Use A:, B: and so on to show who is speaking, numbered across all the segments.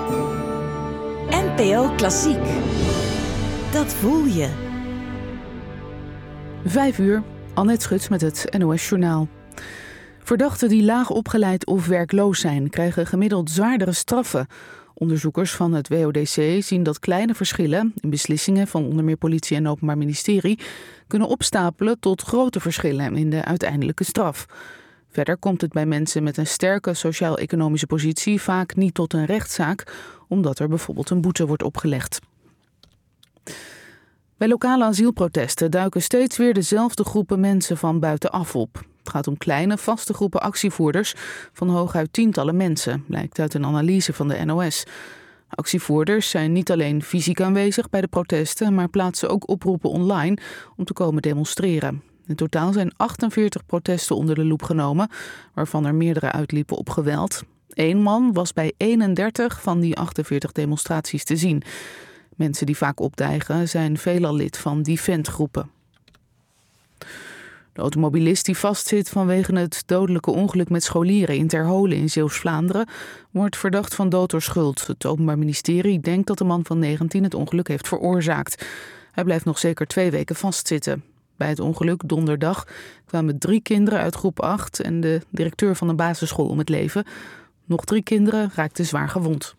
A: NPO Klassiek. Dat voel je.
B: 5:00, Annette Schut met het NOS Journaal. Verdachten die laag opgeleid of werkloos zijn, krijgen gemiddeld zwaardere straffen. Onderzoekers van het WODC zien dat kleine verschillen in beslissingen van onder meer politie en openbaar ministerie kunnen opstapelen tot grote verschillen in de uiteindelijke straf. Verder komt het bij mensen met een sterke sociaal-economische positie vaak niet tot een rechtszaak, omdat er bijvoorbeeld een boete wordt opgelegd. Bij lokale asielprotesten duiken steeds weer dezelfde groepen mensen van buitenaf op. Het gaat om kleine, vaste groepen actievoerders van hooguit tientallen mensen, blijkt uit een analyse van de NOS. Actievoerders zijn niet alleen fysiek aanwezig bij de protesten, maar plaatsen ook oproepen online om te komen demonstreren. In totaal zijn 48 protesten onder de loep genomen, waarvan er meerdere uitliepen op geweld. 1 man was bij 31 van die 48 demonstraties te zien. Mensen die vaak opdijgen zijn veelal lid van Defend-groepen. De automobilist die vastzit vanwege het dodelijke ongeluk met scholieren in Terholen in Zeeuws-Vlaanderen wordt verdacht van dood door schuld. Het Openbaar Ministerie denkt dat de man van 19 het ongeluk heeft veroorzaakt. Hij blijft nog zeker 2 weken vastzitten. Bij het ongeluk donderdag kwamen 3 kinderen uit groep 8 en de directeur van een basisschool om het leven. Nog 3 kinderen raakten zwaar gewond.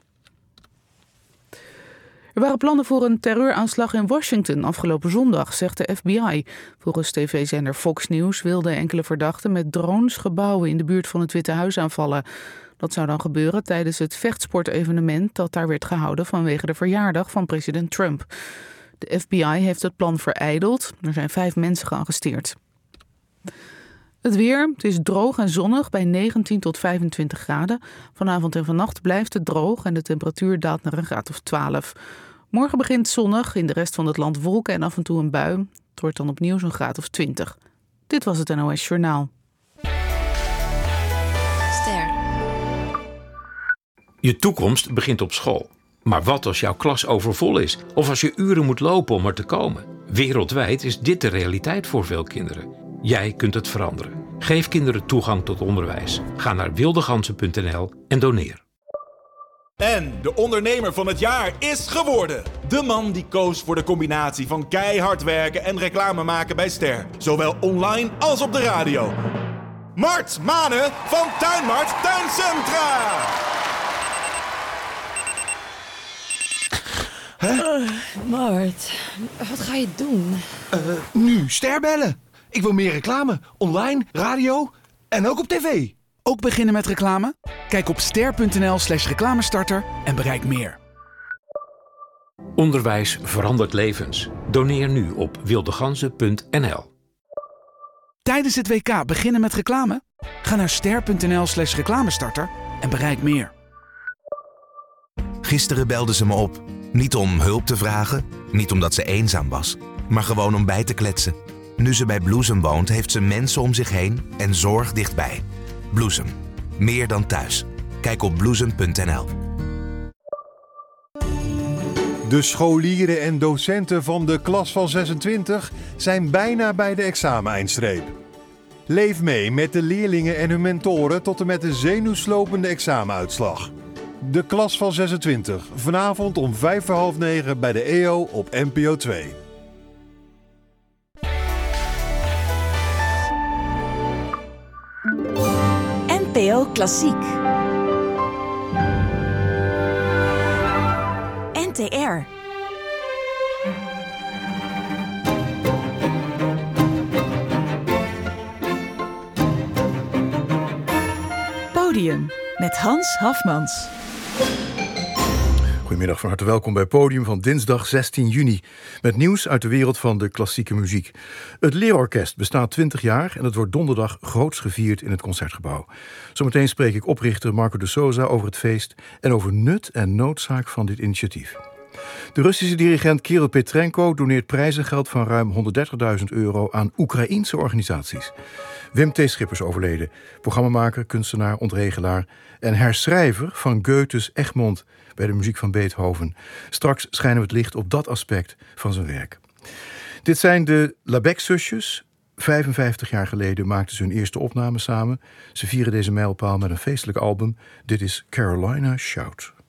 B: Er waren plannen voor een terreuraanslag in Washington afgelopen zondag, zegt de FBI. Volgens tv-zender Fox News wilden enkele verdachten met drones gebouwen in de buurt van het Witte Huis aanvallen. Dat zou dan gebeuren tijdens het vechtsportevenement dat daar werd gehouden vanwege de verjaardag van president Trump. De FBI heeft het plan verijdeld. Er zijn 5 mensen gearresteerd. Het weer, het is droog en zonnig bij 19 tot 25 graden. Vanavond en vannacht blijft het droog en de temperatuur daalt naar een graad of 12. Morgen begint zonnig, in de rest van het land wolken en af en toe een bui. Het wordt dan opnieuw zo'n graad of 20. Dit was het NOS Journaal.
C: Ster.
D: Je toekomst begint op school. Maar wat als jouw klas overvol is? Of als je uren moet lopen om er te komen? Wereldwijd is dit de realiteit voor veel kinderen. Jij kunt het veranderen. Geef kinderen toegang tot onderwijs. Ga naar wildeganzen.nl en doneer.
E: En de ondernemer van het jaar is geworden. De man die koos voor de combinatie van keihard werken en reclame maken bij Ster. Zowel online als op de radio. Mart Manen van Tuinmart Tuincentra.
C: Mart, wat ga je doen?
F: Nu Ster bellen. Ik wil meer reclame. Online, radio en ook op tv.
G: Ook beginnen met reclame? Kijk op ster.nl/reclamestarter en bereik meer.
D: Onderwijs verandert levens. Doneer nu op wildeganzen.nl.
G: Tijdens het WK beginnen met reclame? Ga naar ster.nl/reclamestarter en bereik meer.
H: Gisteren belde ze me op. Niet om hulp te vragen, niet omdat ze eenzaam was, maar gewoon om bij te kletsen. Nu ze bij Bloesem woont, heeft ze mensen om zich heen en zorg dichtbij. Bloesem. Meer dan thuis. Kijk op bloesem.nl.
I: De scholieren en docenten van de klas van 26 zijn bijna bij de exameneindstreep. Leef mee met de leerlingen en hun mentoren tot en met de zenuwslopende examenuitslag. De klas van 26, vanavond om 8:45 bij de EO op NPO 2.
A: NPO Klassiek. NTR. Podium met Hans Hafmans.
J: Goedemiddag, van harte welkom bij Podium van dinsdag 16 juni... met nieuws uit de wereld van de klassieke muziek. Het Leerorkest bestaat 20 jaar en het wordt donderdag groots gevierd in het Concertgebouw. Zometeen spreek ik oprichter Marco de Souza over het feest... en over nut en noodzaak van dit initiatief. De Russische dirigent Kirill Petrenko doneert prijzengeld van ruim €130.000 aan Oekraïense organisaties. Wim T. Schippers overleden, programmamaker, kunstenaar, ontregelaar... en herschrijver van Goethes Egmont bij de muziek van Beethoven. Straks schijnen we het licht op dat aspect van zijn werk. Dit zijn de Labec-zusjes. 55 jaar geleden maakten ze hun eerste opname samen. Ze vieren deze mijlpaal met een feestelijk album. Dit is Carolina Shout.